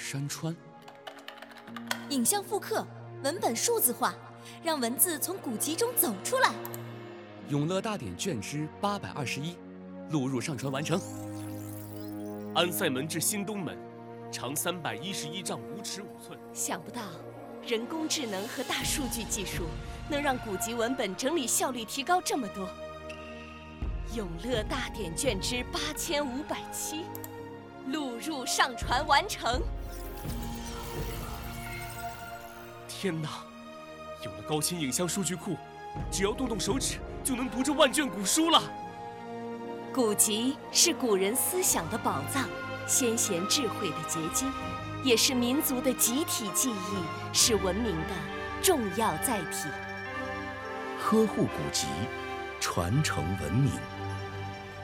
山川。 影像复刻，文本数字化，让文字从古籍中走出来。 永乐大典卷之821，录入上传完成。 安塞门至新东门，长311丈5尺5寸。 想不到，人工智能和大数据技术能让古籍文本整理效率提高这么多。永乐大典卷之8507，录入上传完成。 天哪！有了高清影像数据库，只要动动手指就能读这万卷古书了。 古籍是古人思想的宝藏，先贤智慧的结晶，也是民族的集体记忆，是文明的重要载体。 呵护古籍，传承文明。